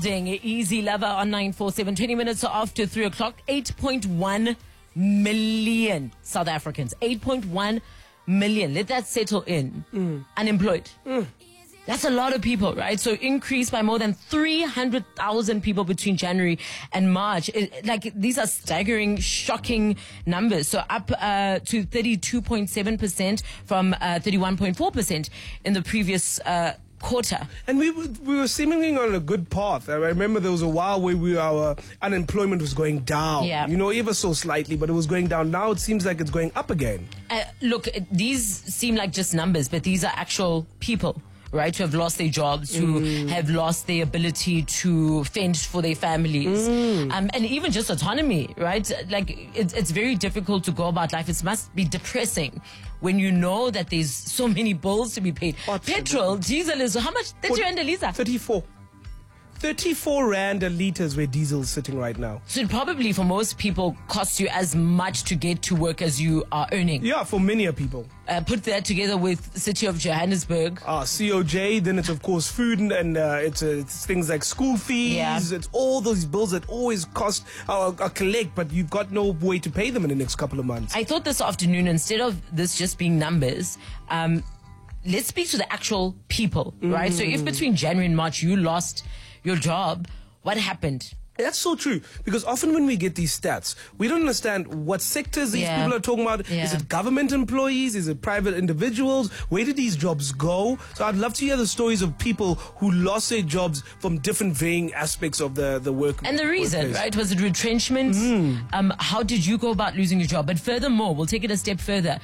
Easy Lover on 947, 20 minutes after 3 o'clock. 8.1 million South Africans. 8.1 million. Let that settle in. Unemployed. That's a lot of people, right? So increased by more than 300,000 people between January and March. These are staggering, shocking numbers. So up to 32.7% from 31.4% in the previous quarter. And we were seemingly on a good path. I remember there was a while where our unemployment was going down. Yeah. Ever so slightly, but it was going down. Now it seems like it's going up again. Look, these seem like just numbers, but these are actual people, right, who have lost their jobs, who have lost their ability to fend for their families, and even just autonomy, right? It's very difficult to go about life. It must be depressing when you know that there's so many bills to be paid. Petrol, diesel is how much? 30 rand a litre? 34 rand a litre is where diesel is sitting right now. So it probably for most people costs you as much to get to work as you are earning. Yeah, for many people. Put that together with the city of Johannesburg. COJ, then it's of course food and it's things like school fees. Yeah. It's all those bills that always cost or collect, but you've got no way to pay them in the next couple of months. I thought this afternoon, instead of this just being numbers, let's speak to the actual people, right? So if between January and March you lost your job, what happened? That's so true, because often when we get these stats, we don't understand what sectors these people are talking about. Yeah. Is it government employees? Is it private individuals? Where did these jobs go? So I'd love to hear the stories of people who lost their jobs from different varying aspects of the work. And the reason, workplace. right? Was it retrenchment? How did you go about losing your job? But furthermore, we'll take it a step further.